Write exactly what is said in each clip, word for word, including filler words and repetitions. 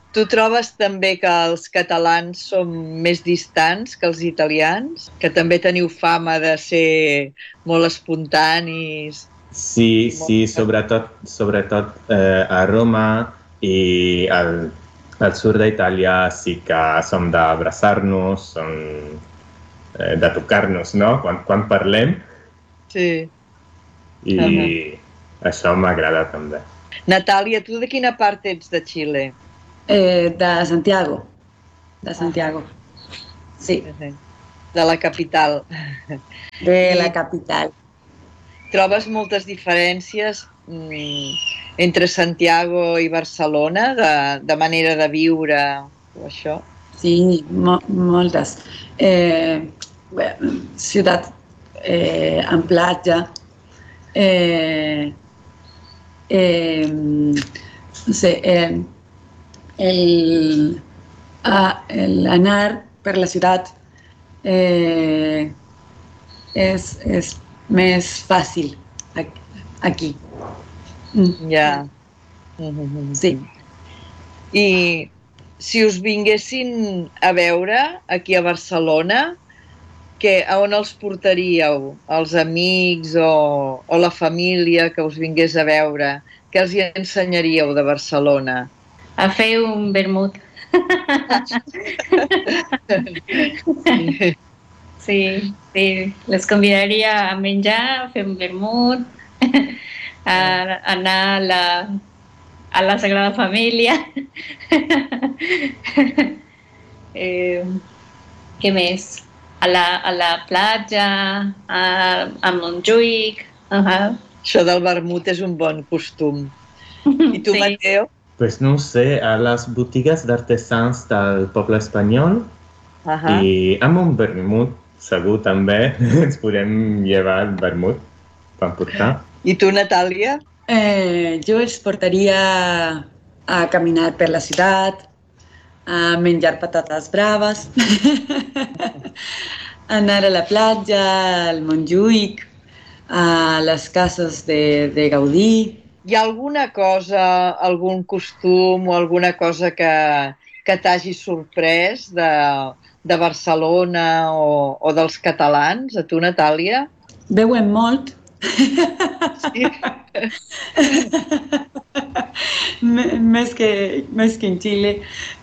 Tu trobes també que els catalans són més distants que els italians? Que també teniu fama de ser molt espontanis? Sí, sí, sobretot, sobretot eh, a Roma i al, al sud d'Itàlia sí que som d'abraçar-nos, som eh, de tocar-nos, no?, quan, quan parlem. Sí. I uh-huh. Això m'agrada també. Natàlia, tu de quina part ets de Xile? Eh, de Santiago. De Santiago. Uh-huh. Sí. De la capital. De la capital. Trobes moltes diferències mm, entre Santiago i Barcelona, de, de manera de viure o això? Sí, mo moltes. Eh, ciutat eh, amb platja, eh, eh, no sé, eh, el, a, el anar per la ciutat eh, és, és més fàcil aquí. Ja. Sí. I si us vinguessin a veure aquí a Barcelona, que, a on els portaríeu? Els amics o, o la família que us vingués a veure? Què els hi ensenyaríeu de Barcelona? A fer un vermut. Sí, sí, les convidaria a menjar, a fer un vermut, a anar a la, a la Sagrada Família. eh, què més? A la, a la platja, a, a Montjuïc. Uh -huh. Això del vermut és un bon costum. I tu, sí. Mateo? Pues no sé, a les botigues d'artesans del poble espanyol uh -huh. i amb un vermut segur també ens podem llevar el vermut per portar. I tu, Natàlia? Eh, jo els portaria a caminar per la ciutat, a menjar patates braves, anar a la platja, al Montjuïc, a les cases de, de Gaudí. Hi ha alguna cosa, algun costum o alguna cosa que, que t'hagi sorprès de, de Barcelona o, o dels catalans? A tu, Natàlia? Beuen molt. Sí. més, que, més que en Xile.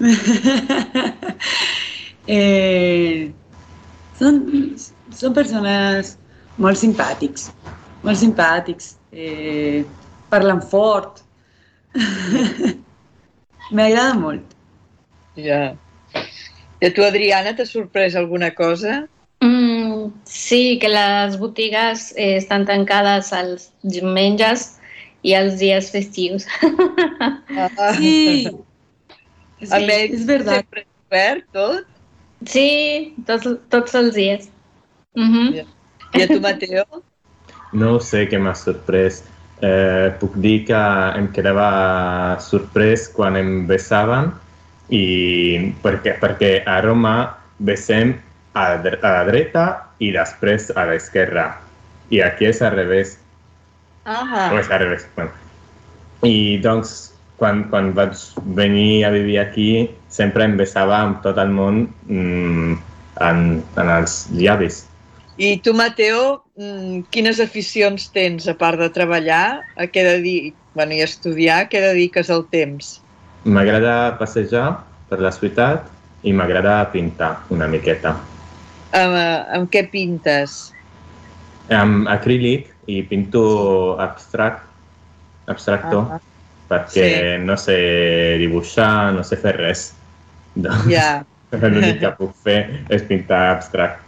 eh, són, són persones molt simpàtics, molt simpàtics. Eh, parlen fort. M'agrada molt. Ja. I a tu, Adriana, t'ha sorprès alguna cosa? Mm, sí, que les botigues eh, estan tancades els diumenges i els dies festius. Ah. Sí, sí, a més, és veritat. Sempre és obert tot? Sí, tots, tots els dies. Uh -huh. Ja. I a tu, Mateo? No sé què m'ha sorprès. Eh, puc dir que em quedava sorprès quan em besaven i perquè, perquè a Roma besem a la dreta i després a l'esquerra. I aquí és al revés. Ah. O és al revés. Bueno. I doncs, quan, quan vaig venir a vivir aquí, sempre em besava amb tot el món mm, en, en els llavis. I tu, Mateo, quines aficions tens, a part de treballar, a què dedic... bueno, i estudiar, què dediques el temps? M'agrada passejar per la ciutat i m'agrada pintar una miqueta. Amb, amb què pintes? Amb acrílic i pinto abstract, abstracto, uh -huh. perquè sí. No sé dibuixar, no sé fer res. Doncs ja. L'únic que puc fer és pintar abstract.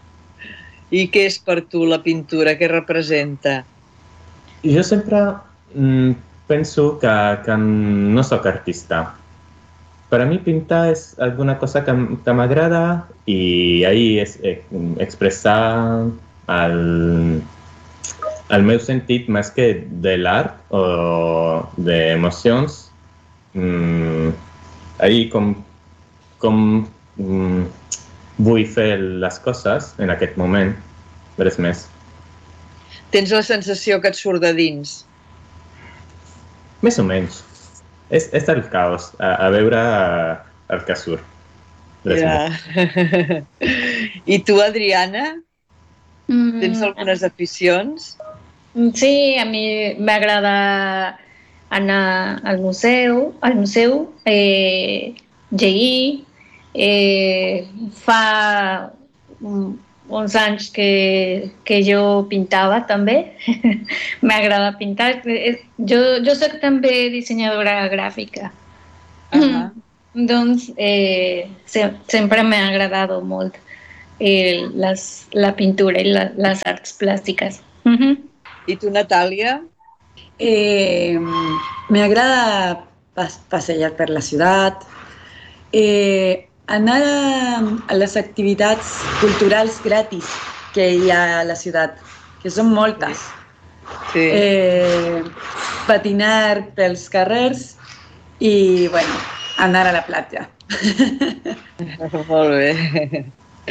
I què és per tu la pintura? Què representa? Jo sempre mm, penso que, que no sóc artista. Per a mi pintar és alguna cosa que, que m'agrada i ahí és eh, expressar el, el meu sentit més que de l'art o d'emocions. Mm, ahí com, com mm, vull fer les coses en aquest moment, res més. Tens la sensació que et surt de dins? Més o menys. És, és el caos, a, a veure el que surt. Ja. I tu, Adriana, tens Mm, algunes aficions? sí, a mi m'agrada anar al museu, al museu, eh, llegir. Eh, fa un- uns anys que, que jo pintava també. M'agrada pintar. Eh, Jo, jo soc també dissenyadora gràfica. Uh-huh. Doncs eh, se, sempre m'ha agradat molt eh, les, la pintura i la, les arts plàstiques. Mhm. I tu, Natàlia? Eh, me agrada pas- pasear per la ciutat, eh, anar a, a les activitats culturals gratis que hi ha a la ciutat, que són moltes. Sí. Eh, patinar pels carrers i, bueno, anar a la platja. Molt bé.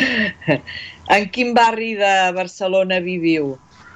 En quin barri de Barcelona viviu?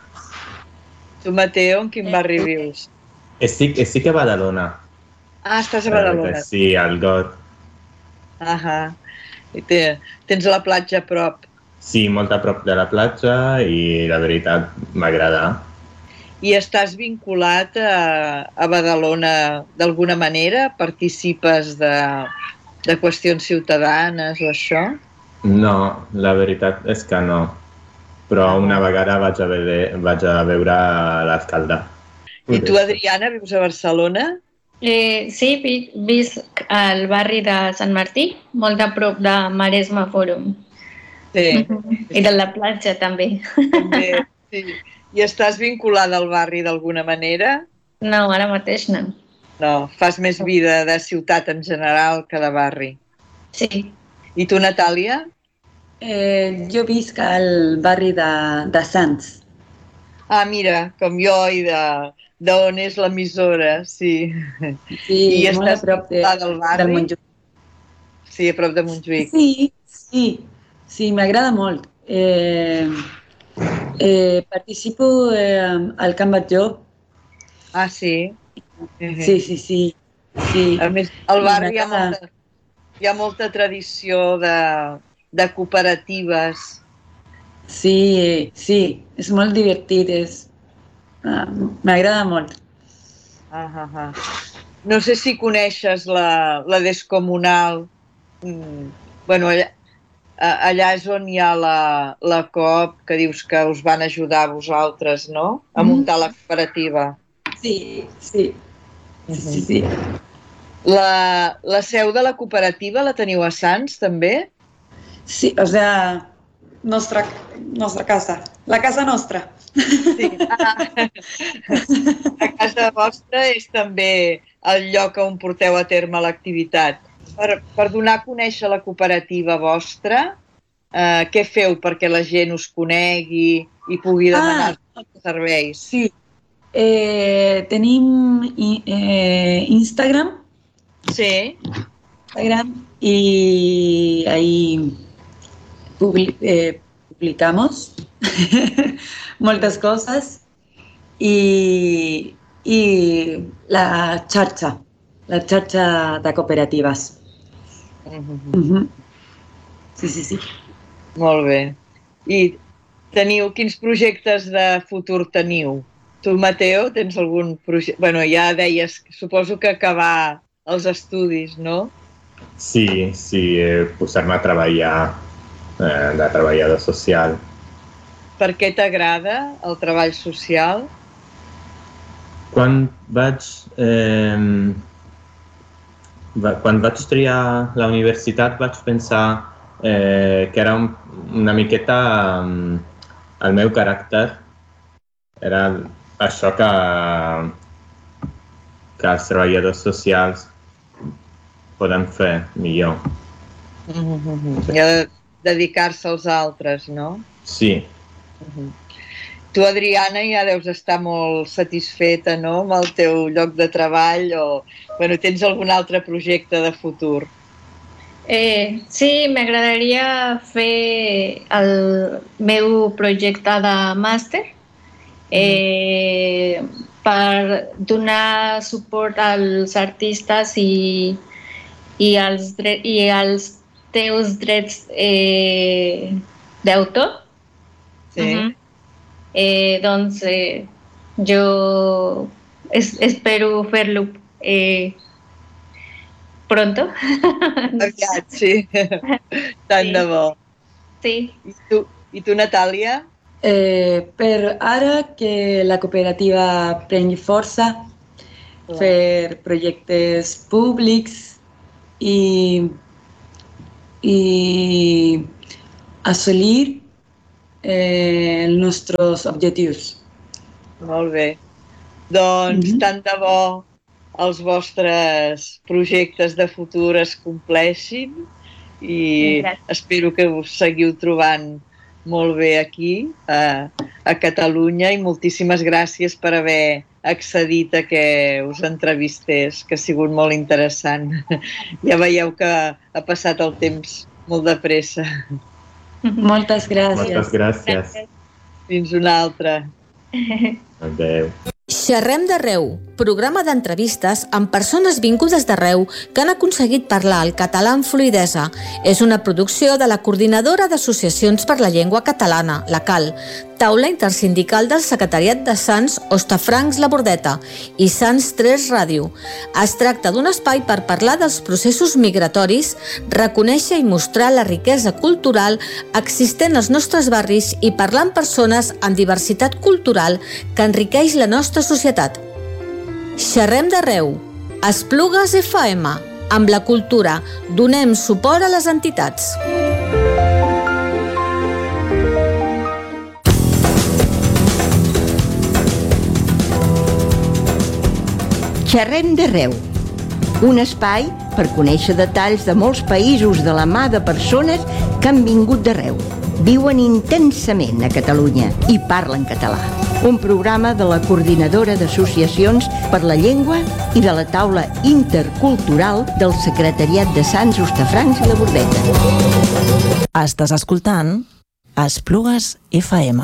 Tu, Mateo, en quin barri vius? Estic, estic a Badalona. Ah, estàs a Badalona. Sí, al Got. Ahà. I te, tens la platja a prop. Sí, molt a prop de la platja i la veritat m'agrada. I estàs vinculat a, a Badalona d'alguna manera? Participes de, de qüestions ciutadanes o això? No, la veritat és que no. Però Ah. una vegada vaig a, veure, vaig a veure l'alcalde. I tu, Adriana, vius a Barcelona? Eh, sí, vi- visc al barri de Sant Martí, molt a prop de Maresme Fòrum. Sí. I de la platja també. També, sí. I estàs vinculada al barri d'alguna manera? No, ara mateix no. No, fas més vida de ciutat en general que de barri. Sí. I tu, Natàlia? Eh, jo visc al barri de, de Sants. Ah, mira, com jo i de d'on és l'emissora, sí. Sí, I molt a estàs prop de, vinculada al barri? del Montjuïc. Sí, a prop de Montjuïc. Sí, sí, sí, m'agrada molt. Eh, eh, participo eh, al Can Batlló. Ah, sí? Sí, sí, sí. sí. A més, al I barri hi ha m'agrada. molta, hi ha molta tradició de, de cooperatives. Sí, sí, és molt divertit, és, ah, m'agrada molt. Ah, ah, ah. No sé si coneixes la, la Descomunal. Mm, bueno, allà, a- allà és on hi ha la, la Coop, que dius que us van ajudar a vosaltres, no?, a Mhm. muntar la cooperativa. Sí, sí, sí, sí, sí. La, la seu de la cooperativa la teniu a Sants, també? Sí, o sea, nostra, nostra casa, la casa nostra. Sí. Ah. A casa vostra és també el lloc on porteu a terme l'activitat. Per, per donar a conèixer la cooperativa vostra, eh, què feu perquè la gent us conegui i pugui demanar Ah, els serveis? sí. Eh, tenim i- eh, Instagram, Sí. Instagram y ahí publi- eh, publicamos muchas cosas y, y la xarxa, la xarxa de cooperatives. Mhm. Mhm. Sí, sí, sí. Molt bé. I teniu, quins projectes de futur teniu? Tu, Mateo, tens algun projecte? Bueno, ja deies, suposo que acabar els estudis, no? Sí, sí, eh, posar-me a treballar eh, de treballador social. Per què t'agrada el treball social? Quan vaig, eh, va, quan vaig triar la universitat vaig pensar eh, que era un, una miqueta um, el meu caràcter. Era això que, que els treballadors socials poden fer millor. Mm-hmm. I ha de dedicar-se als altres, no? Sí, Mm-hmm. Tu, Adriana, ja deus estar molt satisfeta, no?, amb el teu lloc de treball o, bueno, tens algun altre projecte de futur? Eh, sí, m'agradaria fer el meu projecte de màster. Eh, per donar suport als artistes i, i, als, dre i als teus drets eh, d'autor. Sí. Uh-huh. eh, doncs eh, jo es, espero fer-lo eh, pronto. Aviat, sí. Tant Sí. de bo. Sí. I tu, i tu Natàlia? Eh, per ara que la cooperativa prengui força, Clar. fer projectes públics i, i assolir eh, els nostres objectius. Molt bé. Doncs Mhm. tant de bo els vostres projectes de futur es compleixin i Gràcies. espero que us seguiu trobant molt bé aquí, a, a Catalunya, i moltíssimes gràcies per haver accedit a que us entrevistés, que ha sigut molt interessant. Ja veieu que ha passat el temps molt de pressa. Moltes gràcies. Moltes gràcies. Fins una altra. Adéu. Xerrem d'arreu, programa d'entrevistes amb persones vingudes d'arreu que han aconseguit parlar el català amb fluïdesa. És una producció de la Coordinadora d'Associacions per la Llengua Catalana, la CAL, taula intersindical del Secretariat de Sants Hostafrancs La Bordeta i Sants tres Ràdio. Es tracta d'un espai per parlar dels processos migratoris, reconèixer i mostrar la riquesa cultural existent als nostres barris i parlar amb persones amb diversitat cultural que enriqueix la nostra societat. Xerrem d'arreu. Esplugues F M. Amb la cultura donem suport a les entitats. Xerrem d'arreu, un espai per conèixer detalls de molts països de la mà de persones que han vingut d'arreu, viuen intensament a Catalunya i parlen català. Un programa de la Coordinadora d'Associacions per la Llengua i de la taula intercultural del Secretariat de Sants Hostafrancs i La Bordeta. Estàs escoltant Esplugues F M.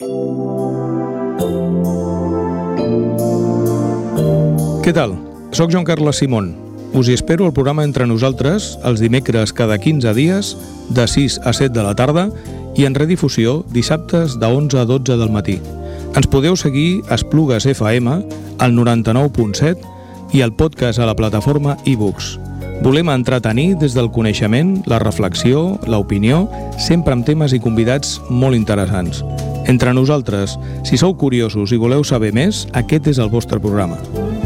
Què tal? Soc Joan Carles Simón. Us hi espero al programa Entre Nosaltres els dimecres cada quinze dies de sis a set de la tarda i en redifusió dissabtes de onze a dotze del matí. Ens podeu seguir a Esplugues F M al noranta-nou punt set i el podcast a la plataforma iBooks. Volem entretenir des del coneixement, la reflexió, l'opinió, sempre amb temes i convidats molt interessants. Entre Nosaltres, si sou curiosos i voleu saber més, aquest és el vostre programa.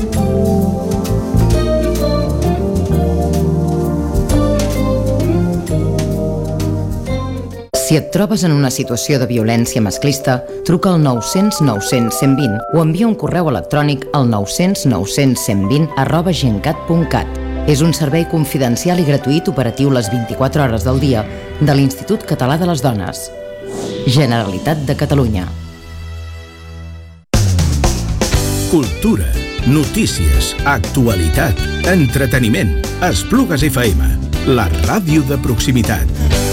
Si et trobes en una situació de violència masclista, truca al nou cents nou cents cent vint o envia un correu electrònic al nou cents nou cents cent vint arroba gencat punt cat. És un servei confidencial i gratuït operatiu les vint-i-quatre hores del dia de l'Institut Català de les Dones. Generalitat de Catalunya. Cultura, notícies, actualitat, entreteniment. Esplugues F M, la ràdio de proximitat.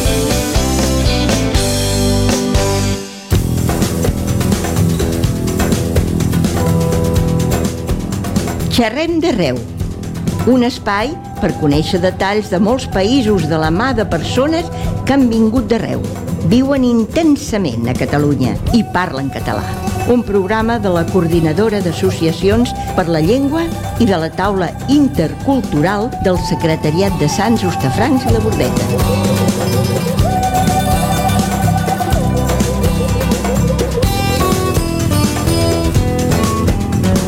Xerrem d'arreu, un espai per conèixer detalls de molts països de la mà de persones que han vingut d'arreu, viuen intensament a Catalunya i parlen català. Un programa de la Coordinadora d'Associacions per la Llengua i de la taula intercultural del Secretariat de Sants Hostafrancs i La Bordeta.